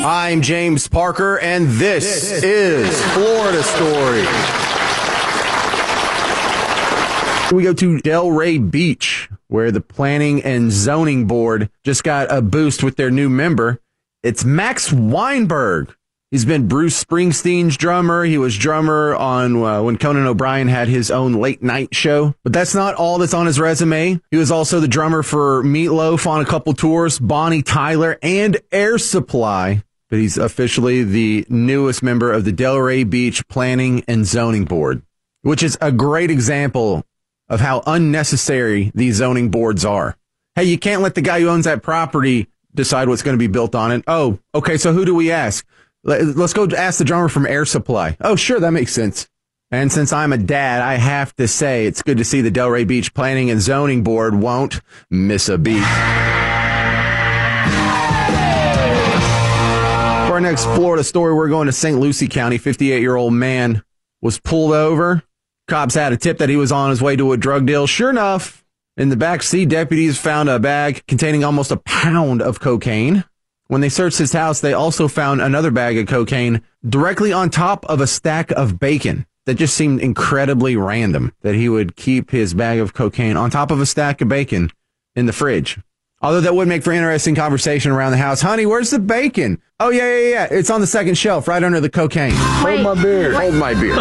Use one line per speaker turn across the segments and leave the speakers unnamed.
I'm James Parker, and this is Florida Story. We go to Delray Beach, where the Planning and Zoning Board just got a boost with their new member. It's Max Weinberg. He's been Bruce Springsteen's drummer. He was drummer on when Conan O'Brien had his own late night show. But that's not all that's on his resume. He was also the drummer for Meatloaf on a couple tours, Bonnie Tyler, and Air Supply. But he's officially the newest member of the Delray Beach Planning and Zoning Board, which is a great example of how unnecessary these zoning boards are. Hey, you can't let the guy who owns that property decide what's going to be built on it. Oh, okay, so who do we ask? Let's go ask the drummer from Air Supply. Oh, sure, that makes sense. And since I'm a dad, I have to say it's good to see the Delray Beach Planning and Zoning Board won't miss a beat. For our next Florida story, we're going to St. Lucie County. 58-year-old man was pulled over. Cops had a tip that he was on his way to a drug deal. Sure enough, in the back seat, deputies found a bag containing almost a pound of cocaine. When they searched his house, they also found another bag of cocaine directly on top of a stack of bacon. That just seemed incredibly random that he would keep his bag of cocaine on top of a stack of bacon in the fridge. Although that would make for interesting conversation around the house. Honey, where's the bacon? Oh, yeah. It's on the second shelf right under the cocaine.
Hold my beer.
Hold my beer.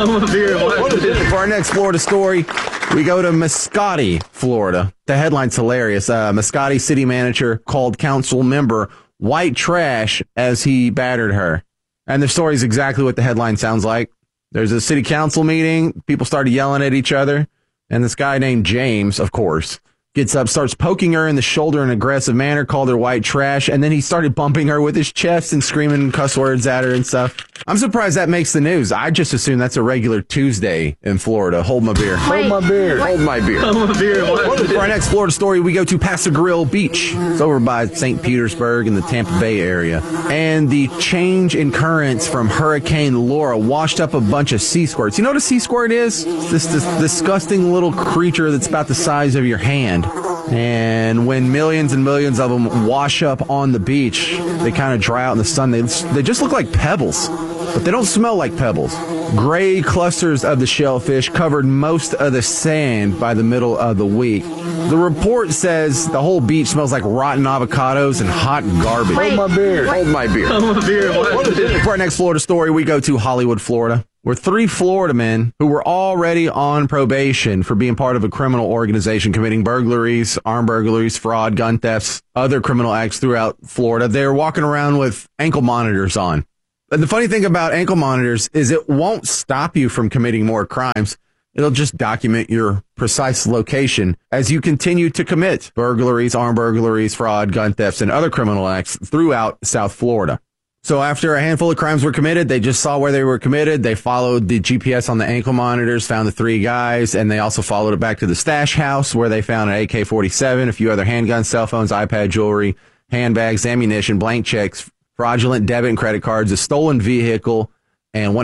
For our next Florida story, we go to Mascotti, Florida. The headline's hilarious. Mascotti city manager called council member white trash as he battered her. And the story is exactly what the headline sounds like. There's a city council meeting. People started yelling at each other. And this guy named James, of course, gets up, starts poking her in the shoulder in an aggressive manner, called her white trash, and then he started bumping her with his chest and screaming cuss words at her and stuff. I'm surprised that makes the news. I just assume that's a regular Tuesday in Florida. Hold my beer.
Hold my beer.
Hold my beer.
Hold my beer.
For our next Florida story, we go to Paso Grill Beach. It's over by St. Petersburg in the Tampa Bay area. And the change in currents from Hurricane Laura washed up a bunch of sea squirts. You know what a sea squirt is? This disgusting little creature that's about the size of your hand. And when millions and millions of them wash up on the beach, they kind of dry out in the sun. They just look like pebbles, but they don't smell like pebbles. Gray clusters of the shellfish covered most of the sand by the middle of the week. The report says the whole beach smells like rotten avocados and hot garbage.
Hold my beer.
Hold my beer.
Hold my beer.
For our next Florida story, we go to Hollywood, Florida, where 3 Florida men who were already on probation for being part of a criminal organization committing burglaries, armed burglaries, fraud, gun thefts, other criminal acts throughout Florida. They're walking around with ankle monitors on. But the funny thing about ankle monitors is it won't stop you from committing more crimes. It'll just document your precise location as you continue to commit burglaries, armed burglaries, fraud, gun thefts, and other criminal acts throughout South Florida. So after a handful of crimes were committed, they just saw where they were committed. They followed the GPS on the ankle monitors, found the 3 guys, and they also followed it back to the stash house where they found an AK-47, a few other handguns, cell phones, iPad, jewelry, handbags, ammunition, blank checks, fraudulent debit and credit cards, a stolen vehicle, and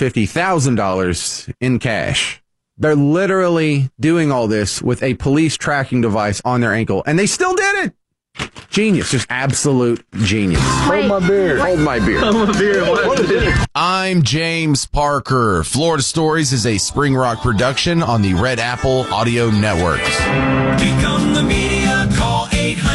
$150,000 in cash. They're literally doing all this with a police tracking device on their ankle, and they still did it. Genius, just absolute genius.
Hold my beer.
Hold my beer.
Hold my beer.
I'm James Parker. Florida Stories is a Spring Rock production on the Red Apple Audio Networks.
Become the media. Call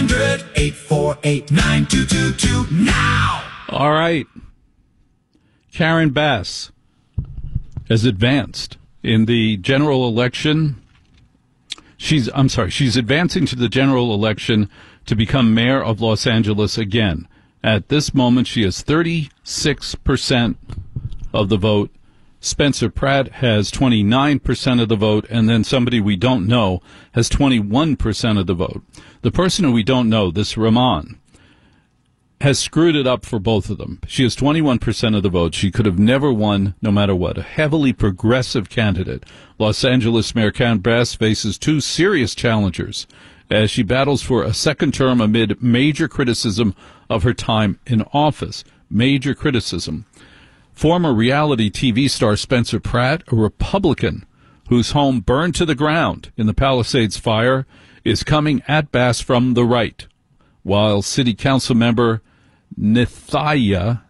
800-848-9222 now.
All right. Karen Bass has advanced in the general election. She's advancing to the general election to become mayor of Los Angeles again. At this moment, she has 36% of the vote. Spencer Pratt has 29% of the vote, and then somebody we don't know has 21% of the vote. The person who we don't know, this Rahman, has screwed it up for both of them. She has 21% of the vote. She could have never won, no matter what. A heavily progressive candidate. Los Angeles Mayor Karen Bass faces 2 serious challengers as she battles for a second term amid major criticism of her time in office. Major criticism. Former reality TV star Spencer Pratt, a Republican whose home burned to the ground in the Palisades fire, is coming at Bass from the right, while City Council member Nithya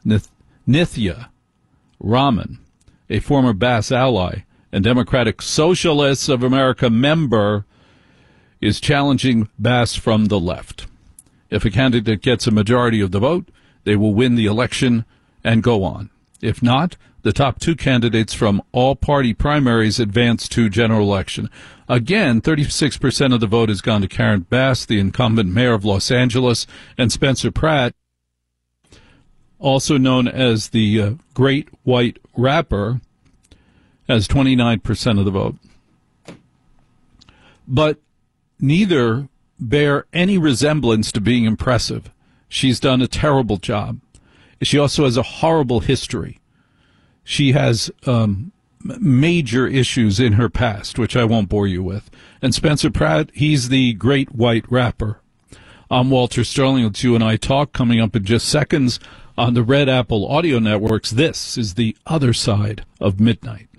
Raman, a former Bass ally and Democratic Socialists of America member, is challenging Bass from the left. If a candidate gets a majority of the vote, they will win the election and go on. If not, the top two candidates from all party primaries advance to general election. Again, 36% of the vote has gone to Karen Bass, the incumbent mayor of Los Angeles, and Spencer Pratt, also known as the Great White Rapper, has 29% of the vote. But neither bear any resemblance to being impressive. She's done a terrible job. She also has a horrible history. She has major issues in her past, which I won't bore you with. And Spencer Pratt, he's the Great White Rapper. I'm Walter Sterling. It's You and I Talk, coming up in just seconds on the Red Apple Audio Networks. This is The Other Side of Midnight.